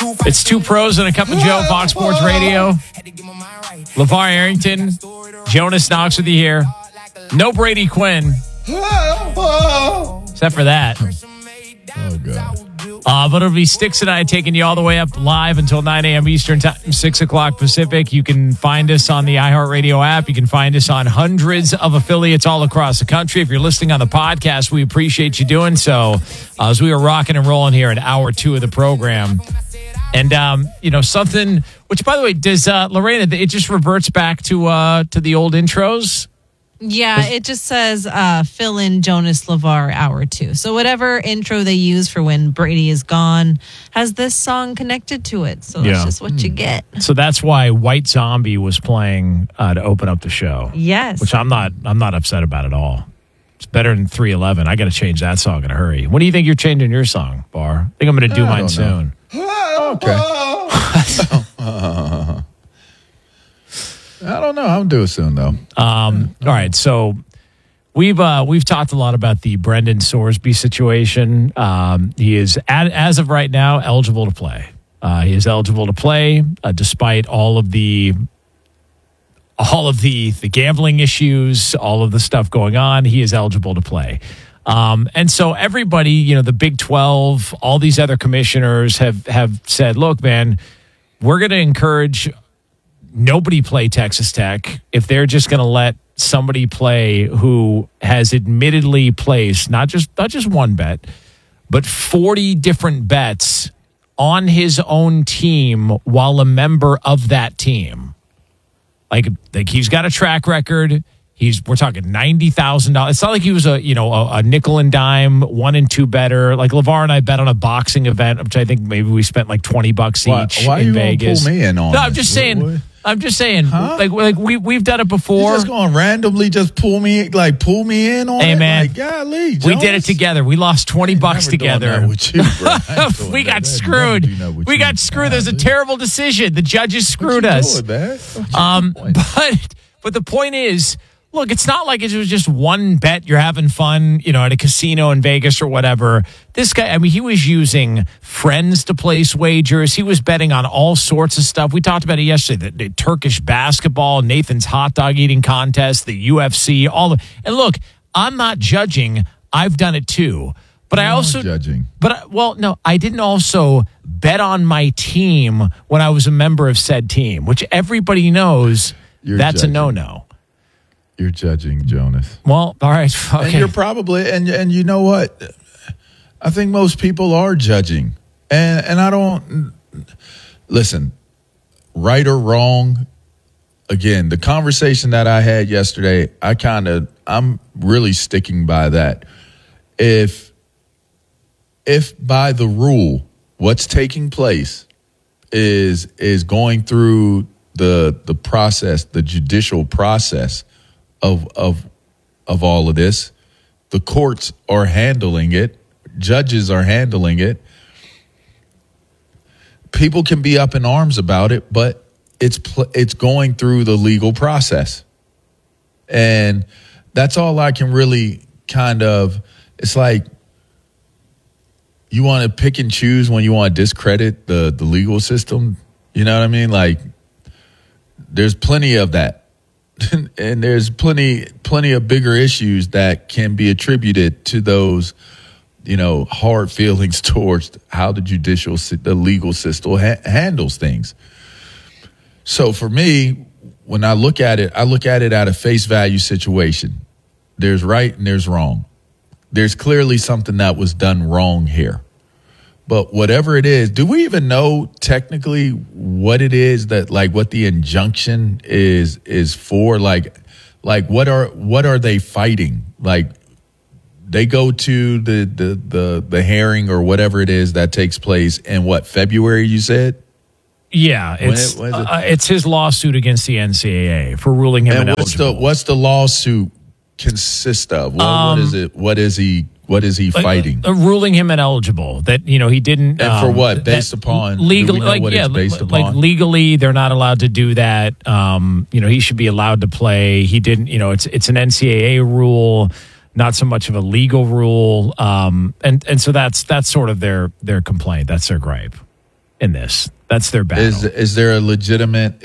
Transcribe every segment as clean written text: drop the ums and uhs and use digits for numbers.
It's Two Pros and a Cup of Joe, Fox Sports Radio. LeVar Arrington, Jonas Knox with you here. No Brady Quinn. Except for that. Oh, God. But it'll be Sticks and I taking you all the way up live until 9 a.m. Eastern Time, 6 o'clock Pacific. You can find us on the iHeartRadio app. You can find us on hundreds of affiliates all across the country. If you're listening on the podcast, we appreciate you doing so. As we are rocking and rolling here in hour 2 of the program. And, something, which, by the way, does, Lorena, it just reverts back to the old intros? Yeah, it just says fill in Jonas LeVar hour 2. So whatever intro they use for when Brady is gone has this song connected to it. So that's just what you get. So that's why White Zombie was playing to open up the show. Yes. Which I'm not upset about at all. It's better than 311. I got to change that song in a hurry. When do you think you're changing your song, Bar? I think I'm going to do mine soon. Okay. I don't know. I'll do it soon, though. All right. So we've talked a lot about the Brendan Sorsby situation. He is, as of right now, eligible to play. He is eligible to play despite all of the gambling issues, all of the stuff going on. He is eligible to play. And so everybody, the Big 12, all these other commissioners have said, look, man, we're going to encourage nobody play Texas Tech if they're just going to let somebody play who has admittedly placed not just one bet, but 40 different bets on his own team while a member of that team. Like he's got a track record. We're talking $90,000. It's not like he was a nickel and dime 1 and 2 better. Like LeVar and I bet on a boxing event, which I think maybe we spent like $20 each why in Vegas. Pull me in on no, I'm just saying. I'm just saying. Huh? Like we've done it before. You're just going to randomly just pull me in on it. Hey man, like, golly, we did it together. We lost $20 together. With you, bro. We got screwed. We got screwed. There's a terrible decision. The judges screwed us. But the point is, look, it's not like it was just one bet you're having fun, at a casino in Vegas or whatever. This guy, he was using friends to place wagers. He was betting on all sorts of stuff. We talked about it yesterday, the Turkish basketball, Nathan's hot dog eating contest, the UFC, and look, I'm not judging. I've done it too. But I also judging. No, I didn't also bet on my team when I was a member of said team, which everybody knows that's judging. A no-no. You're judging, Jonas. Well, all right. Okay. And you're probably, and you know what? I think most people are judging. And I don't, listen, right or wrong, again, the conversation that I had yesterday, I'm really sticking by that. If by the rule, what's taking place is going through the process, the judicial process, of all of this, the courts are handling it, judges are handling it. People can be up in arms about it, but it's going through the legal process, and that's all I can really it's like you want to pick and choose when you want to discredit the legal system. You know what I mean? Like there's plenty of that. And there's plenty of bigger issues that can be attributed to those, hard feelings towards how the legal system handles things. So for me, when I look at it at a face value situation. There's right and there's wrong. There's clearly something that was done wrong here. But whatever it is, do we even know technically what it is that, like, what the injunction is for? Like what are they fighting? Like, they go to the hearing or whatever it is that takes place in what, February, you said? Yeah, it's his lawsuit against the NCAA for ruling him ineligible. What's the lawsuit consist of? What is it? What is he fighting? Ruling him ineligible. That he didn't. And for what? Based upon legally, legally, they're not allowed to do that. He should be allowed to play. He didn't. It's an NCAA rule, not so much of a legal rule. And so that's sort of their complaint. That's their gripe. in this. That's their battle. Is there a legitimate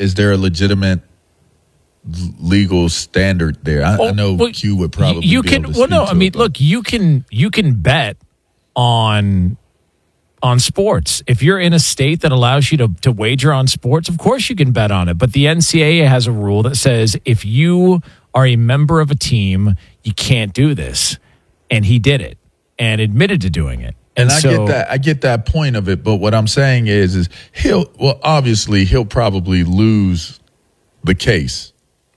legal standard there? I know Q would probably you be can able to speak to I mean, it, look, you can bet on sports. If you're in a state that allows you to wager on sports, of course you can bet on it. But the NCAA has a rule that says if you are a member of a team, you can't do this. And he did it and admitted to doing it. And I get that point of it, but what I'm saying is obviously he'll probably lose the case.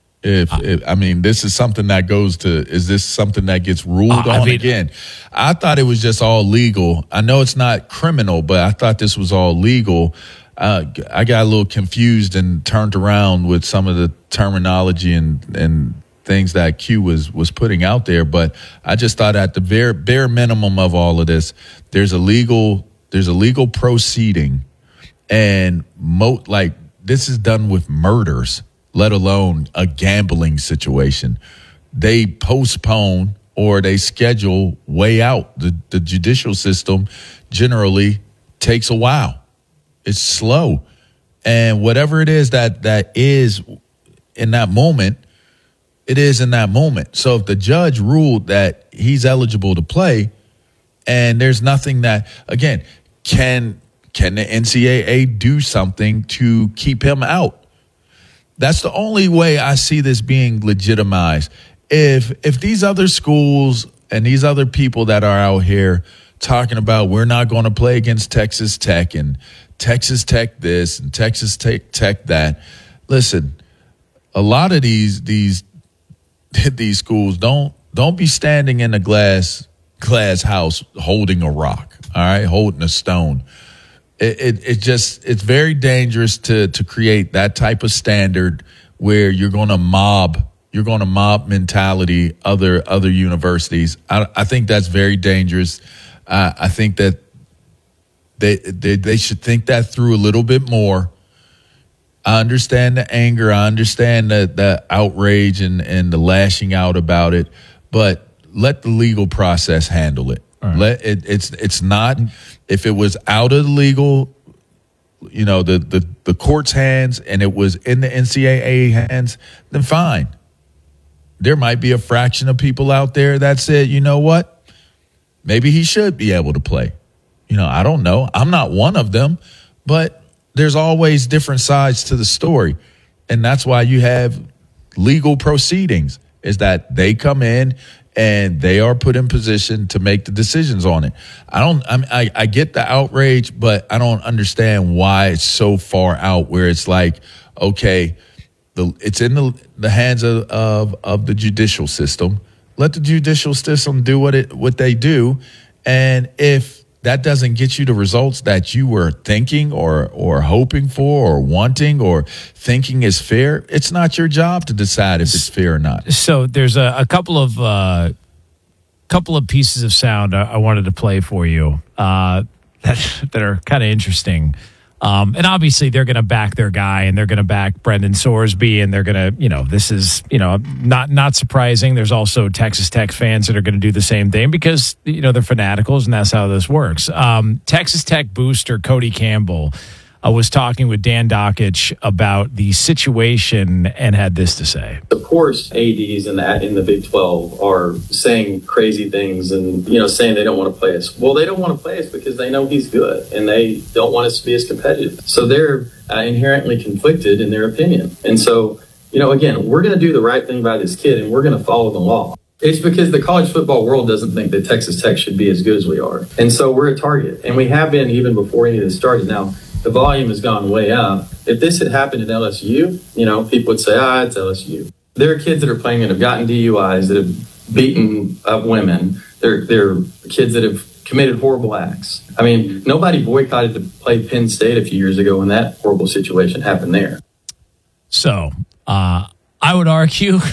I mean, this is something that is this something that gets ruled on again? I thought it was just all legal. I know it's not criminal, but I thought this was all legal. I got a little confused and turned around with some of the terminology and things that Q was putting out there, but I just thought at the bare minimum of all of this, there's a legal proceeding, and this is done with murders, let alone a gambling situation. They postpone or they schedule way out. The judicial system generally takes a while. It's slow, and whatever it is that is in that moment, it is in that moment. So if the judge ruled that he's eligible to play, and there's nothing that, again, can the NCAA do something to keep him out? That's the only way I see this being legitimized. If these other schools and these other people that are out here talking about we're not going to play against Texas Tech and Texas Tech this and Texas Tech that, listen, a lot of these schools don't be standing in a glass house holding a rock, all right, holding a stone. It's very dangerous to create that type of standard where you're going to mob mentality other universities. I think that's very dangerous. I think that they should think that through a little bit more. I understand the anger. I understand the outrage and the lashing out about it, but let the legal process handle it. Right. It's not, if it was out of the legal, the court's hands and it was in the NCAA hands, then fine. There might be a fraction of people out there that said, you know what, maybe he should be able to play. I don't know. I'm not one of them, but there's always different sides to the story. And that's why you have legal proceedings, is that they come in and they are put in position to make the decisions on it. I get the outrage, but I don't understand why it's so far out where it's like, okay, it's in the hands of the judicial system. Let the judicial system do what they do. And if that doesn't get you the results that you were thinking or hoping for or wanting or thinking is fair, it's not your job to decide if it's fair or not. So there's a couple of pieces of sound I wanted to play for you that are kind of interesting. And obviously they're going to back their guy and they're going to back Brendan Sorsby and they're going to, this is, not surprising. There's also Texas Tech fans that are going to do the same thing because, they're fanaticals and that's how this works. Texas Tech booster Cody Campbell was talking with Dan Dakich about the situation and had this to say. Of course, ADs in the Big 12 are saying crazy things and, saying they don't want to play us. Well, they don't want to play us because they know he's good and they don't want us to be as competitive. So they're inherently conflicted in their opinion. And so, again, we're going to do the right thing by this kid and we're going to follow the law. It's because the college football world doesn't think that Texas Tech should be as good as we are. And so we're a target. And we have been even before any of this started. Now, the volume has gone way up. If this had happened at LSU, people would say, it's LSU. There are kids that are playing that have gotten DUIs, that have beaten up women. There are kids that have committed horrible acts. I mean, nobody boycotted to play Penn State a few years ago when that horrible situation happened there. So, I would argue